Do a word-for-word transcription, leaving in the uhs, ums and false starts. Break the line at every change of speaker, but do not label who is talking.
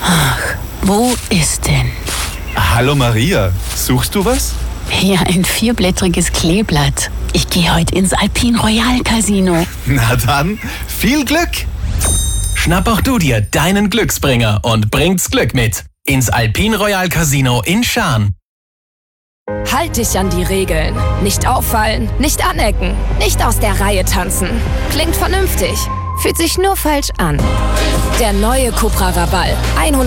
Ach, wo ist denn?
Hallo Maria, suchst du was?
Ja, ein vierblättriges Kleeblatt. Ich gehe heute ins Alpine Royal Casino.
Na dann, viel Glück!
Schnapp auch du dir deinen Glücksbringer und bringt's Glück mit ins Alpine Royal Casino in Schaan.
Halt dich an die Regeln. Nicht auffallen, nicht anecken, nicht aus der Reihe tanzen. Klingt vernünftig, fühlt sich nur falsch an. Der neue Cupra Raval.